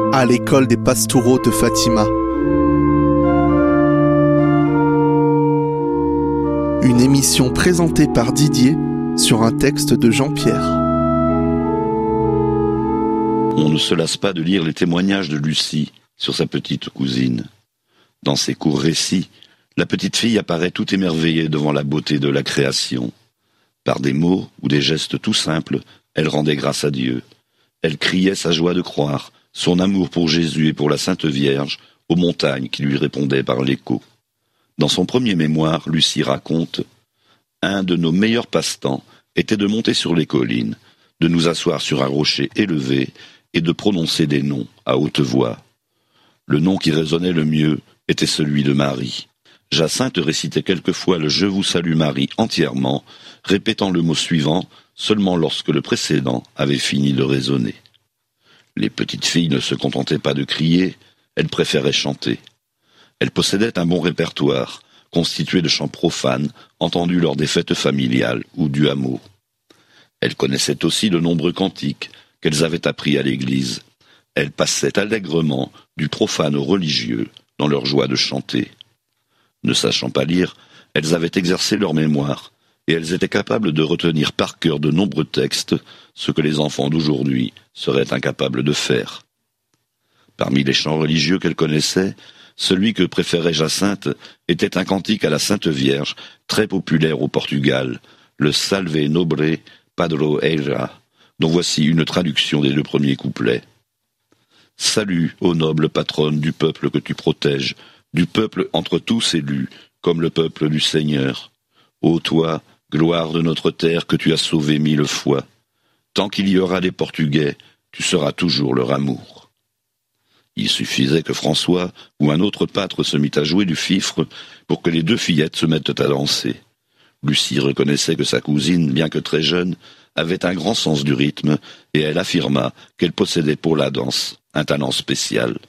à l'école des Pastoureaux de Fatima. Une émission présentée par Didier sur un texte de Jean-Pierre. On ne se lasse pas de lire les témoignages de Lucie sur sa petite cousine. Dans ses courts récits, la petite fille apparaît tout émerveillée devant la beauté de la création. Par des mots ou des gestes tout simples, elle rendait grâce à Dieu. Elle criait sa joie de croire, son amour pour Jésus et pour la Sainte Vierge, aux montagnes qui lui répondaient par l'écho. Dans son premier mémoire, Lucie raconte « Un de nos meilleurs passe-temps était de monter sur les collines, de nous asseoir sur un rocher élevé et de prononcer des noms à haute voix. Le nom qui résonnait le mieux était celui de Marie. Jacinthe récitait quelquefois le « Je vous salue Marie » entièrement, répétant le mot suivant seulement lorsque le précédent avait fini de résonner. Les petites filles ne se contentaient pas de crier, elles préféraient chanter. Elles possédaient un bon répertoire, constitué de chants profanes, entendus lors des fêtes familiales ou du hameau. Elles connaissaient aussi de nombreux cantiques qu'elles avaient appris à l'église. Elles passaient allègrement du profane au religieux dans leur joie de chanter. Ne sachant pas lire, elles avaient exercé leur mémoire, et elles étaient capables de retenir par cœur de nombreux textes, ce que les enfants d'aujourd'hui seraient incapables de faire. Parmi les chants religieux qu'elles connaissaient, celui que préférait Jacinthe était un cantique à la Sainte Vierge, très populaire au Portugal, le Salve Nobre Padroeira, dont voici une traduction des 2 premiers couplets. « Salut, ô noble patronne du peuple que tu protèges, du peuple entre tous élu, comme le peuple du Seigneur. Ô toi, gloire de notre terre que tu as sauvée 1000 fois. Tant qu'il y aura des Portugais, tu seras toujours leur amour. » Il suffisait que François ou un autre pâtre se mit à jouer du fifre pour que les 2 fillettes se mettent à danser. Lucie reconnaissait que sa cousine, bien que très jeune, avait un grand sens du rythme, et elle affirma qu'elle possédait pour la danse un talent spécial.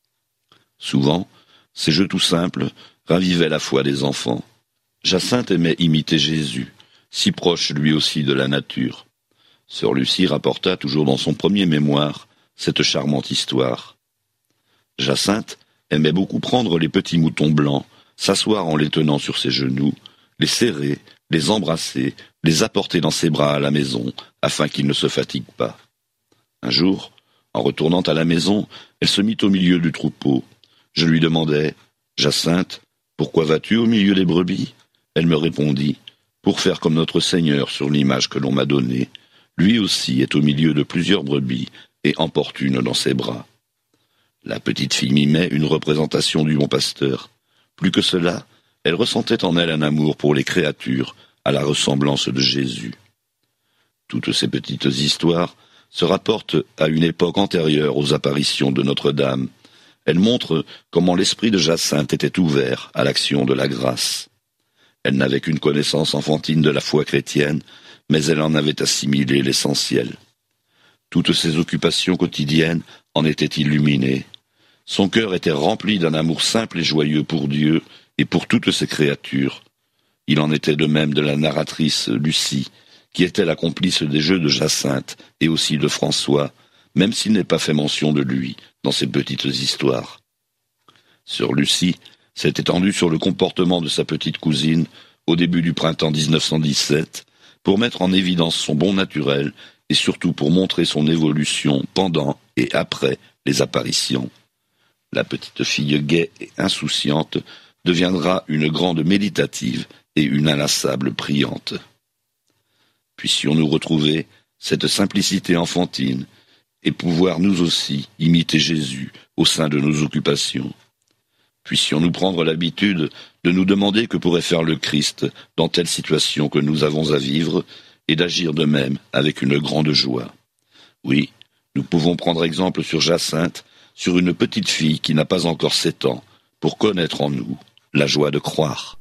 Souvent, ces jeux tout simples ravivaient la foi des enfants. Jacinthe aimait imiter Jésus, si proche lui aussi de la nature. Sœur Lucie rapporta toujours dans son premier mémoire cette charmante histoire. Jacinthe aimait beaucoup prendre les petits moutons blancs, s'asseoir en les tenant sur ses genoux, les serrer, les embrasser, les apporter dans ses bras à la maison, afin qu'ils ne se fatiguent pas. Un jour, en retournant à la maison, elle se mit au milieu du troupeau. Je lui demandai « Jacinthe, pourquoi vas-tu au milieu des brebis ?» Elle me répondit « Pour faire comme notre Seigneur sur l'image que l'on m'a donnée. Lui aussi est au milieu de plusieurs brebis et en porte une dans ses bras. » La petite fille mimait une représentation du bon pasteur. Plus que cela, elle ressentait en elle un amour pour les créatures, à la ressemblance de Jésus. Toutes ces petites histoires se rapportent à une époque antérieure aux apparitions de Notre-Dame. Elles montrent comment l'esprit de Jacinthe était ouvert à l'action de la grâce. Elle n'avait qu'une connaissance enfantine de la foi chrétienne, mais elle en avait assimilé l'essentiel. Toutes ses occupations quotidiennes en étaient illuminées. Son cœur était rempli d'un amour simple et joyeux pour Dieu et pour toutes ses créatures. Il en était de même de la narratrice Lucie, qui était la complice des jeux de Jacinthe et aussi de François, même s'il n'est pas fait mention de lui dans ces petites histoires. Sœur Lucie s'est étendue sur le comportement de sa petite cousine au début du printemps 1917 pour mettre en évidence son bon naturel et surtout pour montrer son évolution pendant et après les apparitions. La petite fille gaie et insouciante deviendra une grande méditative et une inlassable priante. Puissions-nous retrouver cette simplicité enfantine et pouvoir nous aussi imiter Jésus au sein de nos occupations. Puissions-nous prendre l'habitude de nous demander que pourrait faire le Christ dans telle situation que nous avons à vivre et d'agir de même avec une grande joie. Oui, nous pouvons prendre exemple sur Jacinthe, sur une petite fille qui n'a pas encore 7 ans, pour connaître en nous la joie de croire.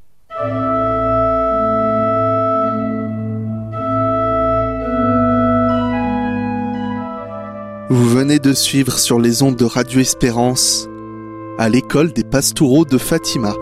Vous venez de suivre sur les ondes de Radio Espérance à l'école des Pastoureaux de Fatima.